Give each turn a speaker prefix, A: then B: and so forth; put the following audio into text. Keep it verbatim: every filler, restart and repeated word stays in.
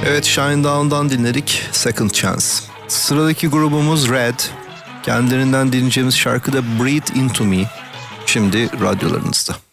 A: Evet, Shinedown'dan dinledik Second Chance. Sıradaki grubumuz Red. Kendilerinden dinleyeceğimiz şarkı da Breathe Into Me. Şimdi radyolarınızda.